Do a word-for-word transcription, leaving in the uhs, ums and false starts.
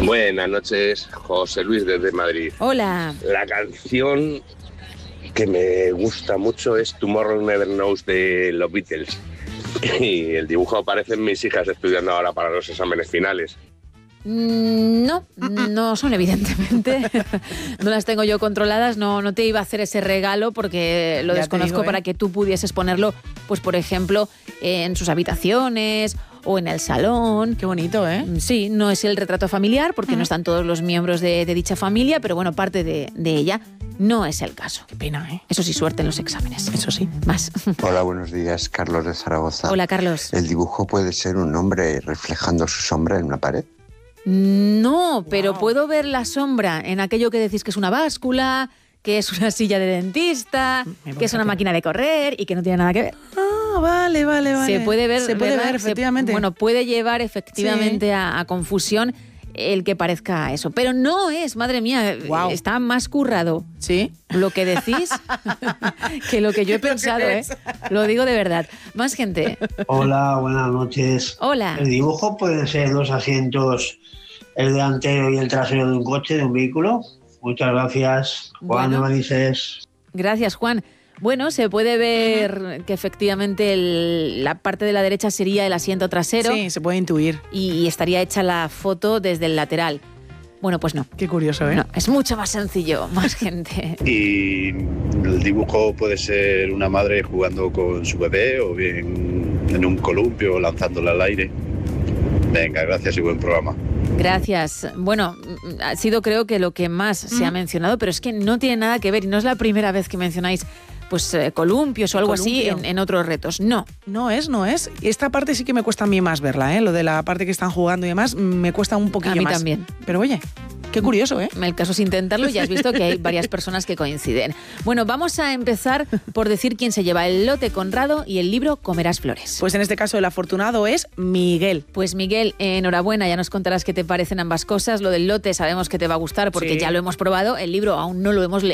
Buenas noches, José Luis desde Madrid. Hola. La canción que me gusta mucho es Tomorrow Never Knows de los Beatles. Y el dibujo aparecen mis hijas estudiando ahora para los exámenes finales. No, no son evidentemente. No las tengo yo controladas, no, no te iba a hacer ese regalo porque lo Ya desconozco te digo, ¿eh? para que tú pudieses ponerlo, pues por ejemplo, en sus habitaciones o en el salón. Qué bonito, ¿eh? Sí, no es el retrato familiar porque uh-huh. no están todos los miembros de, de dicha familia, pero bueno, parte de, de ella no es el caso. Qué pena, ¿eh? Eso sí, suerte en los exámenes. Eso sí. Más. Hola, buenos días, Carlos de Zaragoza. Hola, Carlos. ¿El dibujo puede ser un hombre reflejando su sombra en una pared? No, pero wow. puedo ver la sombra en aquello que decís que es una báscula, que es una silla de dentista, que es una que... máquina de correr y que no tiene nada que ver. Ah, vale, vale, vale. Se puede ver, Se puede ¿verdad? ver, efectivamente. Se, bueno, puede llevar efectivamente sí. a, a confusión el que parezca eso. Pero no es, madre mía, wow. está más currado. ¿Sí? Lo que decís que lo que yo he pensado, ¿eh? Lo digo de verdad. Más gente. Hola, buenas noches. Hola. ¿El dibujo puede ser dos asientos, el delantero y el trasero de un coche, de un vehículo? Muchas gracias. Juan de Manises. Gracias, Juan. Bueno, se puede ver que efectivamente el, la parte de la derecha sería el asiento trasero. Sí, se puede intuir. Y, y estaría hecha la foto desde el lateral. Bueno, pues no. Qué curioso, ¿eh? No, es mucho más sencillo, más gente. Y el dibujo puede ser una madre jugando con su bebé o bien en un columpio lanzándolo al aire. Venga, gracias y buen programa. Gracias. Bueno, ha sido creo que lo que más mm. se ha mencionado, pero es que no tiene nada que ver y no es la primera vez que mencionáis pues eh, columpios o algo Columpio. así en, en otros retos. No. No es, no es. Esta parte sí que me cuesta a mí más verla, ¿eh? Lo de la parte que están jugando y demás, me cuesta un poquillo más. A mí más. también. Pero oye, qué curioso, ¿eh? El caso es intentarlo y ya has visto que hay varias personas que coinciden. Bueno, vamos a empezar por decir quién se lleva el lote Conrado y el libro Comerás Flores. Pues en este caso el afortunado es Miguel. Pues Miguel, enhorabuena, ya nos contarás qué te parecen ambas cosas. Lo del lote sabemos que te va a gustar porque sí. ya lo hemos probado. El libro aún no lo hemos leído.